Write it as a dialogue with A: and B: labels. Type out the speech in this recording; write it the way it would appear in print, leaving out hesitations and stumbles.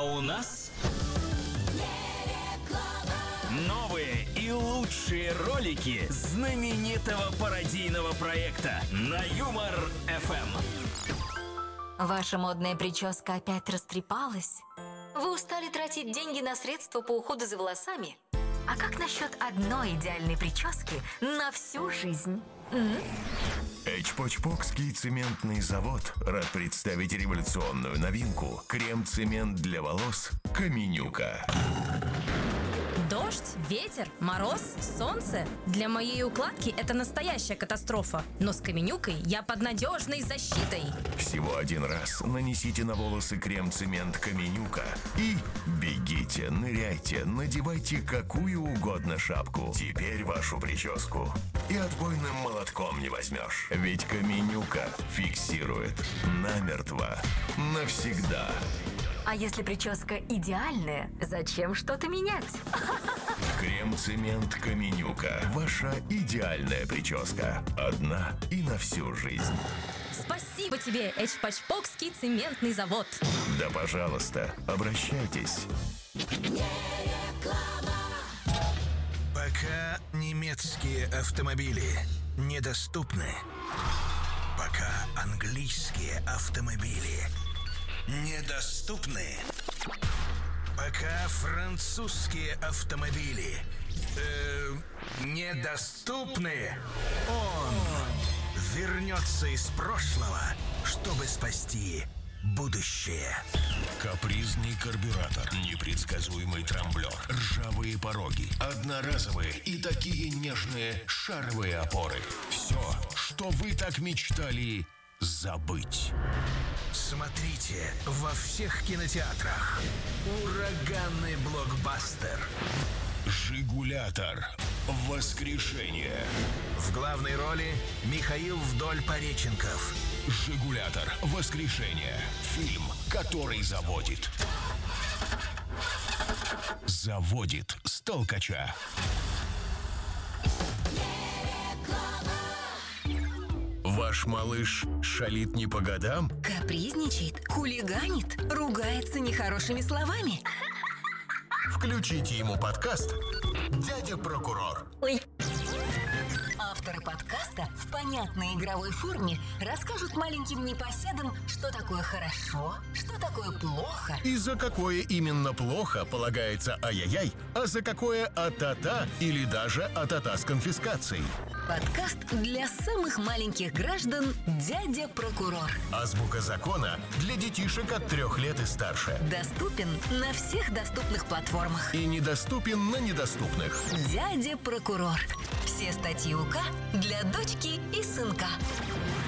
A: у нас новые и лучшие ролики знаменитого пародийного проекта на Юмор ФМ.
B: Ваша модная прическа опять растрепалась? Вы устали тратить деньги на средства по уходу за волосами? А как насчет одной идеальной прически на всю жизнь?
C: Эчпочпокский цементный завод рад представить революционную новинку – крем-цемент для волос «Каменюка».
D: Дождь, ветер, мороз, солнце. Для моей укладки это настоящая катастрофа. Но с Каменюкой я под надежной защитой.
C: Всего один раз нанесите на волосы крем-цемент «Каменюка» и бегите, ныряйте, надевайте какую угодно шапку. Теперь вашу прическу и отбойным молотком не возьмешь. Ведь «Каменюка» фиксирует намертво, навсегда.
B: А если прическа идеальная, зачем что-то менять?
C: Крем-цемент «Каменюка». Ваша идеальная прическа. Одна и на всю жизнь.
D: Спасибо тебе, Эчпочпокский цементный завод.
C: Да, пожалуйста, обращайтесь.
E: Пока немецкие автомобили недоступны, пока английские автомобили недоступны, пока французские автомобили недоступны, он вернется из прошлого, чтобы спасти будущее.
F: Капризный карбюратор, непредсказуемый трамблер, ржавые пороги, одноразовые и такие нежные шаровые опоры. Все, что вы так мечтали забыть.
E: Смотрите во всех кинотеатрах. Ураганный блокбастер.
F: «Жигулятор. Воскрешение».
E: В главной роли Михаил Вдоль-Пореченков.
F: «Жигулятор. Воскрешение». Фильм, который заводит. Заводит с толкача.
C: Ваш малыш шалит не по годам?
B: Капризничает, хулиганит, ругается нехорошими словами.
C: Включите ему подкаст «Дядя Прокурор».
B: Ой. Авторы подкаста в понятной игровой форме расскажут маленьким непоседам, что такое хорошо, что такое плохо.
C: И за какое именно плохо полагается ай-яй-яй, а за какое а-та-та или даже а-та-та с конфискацией.
B: Подкаст для самых маленьких граждан «Дядя Прокурор».
C: Азбука закона для детишек от 3 лет и старше.
B: Доступен на всех доступных платформах.
C: И недоступен на недоступных.
B: «Дядя Прокурор». Все статьи УК для дочки и сынка.